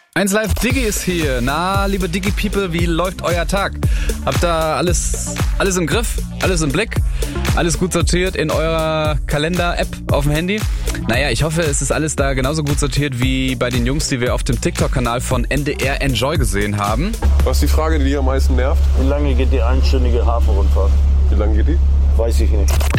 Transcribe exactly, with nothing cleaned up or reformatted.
eins Live Diggi ist hier. Na, liebe Diggi-People, wie läuft euer Tag? Habt ihr alles, alles im Griff? Alles im Blick? Alles gut sortiert in eurer Kalender-App auf dem Handy? Naja, ich hoffe, es ist alles da genauso gut sortiert wie bei den Jungs, die wir auf dem TikTok-Kanal von N D R Enjoy gesehen haben. Was ist die Frage, die dich am meisten nervt? Wie lange geht die einstündige Hafenrundfahrt? Wie lange geht die? Weiß ich nicht.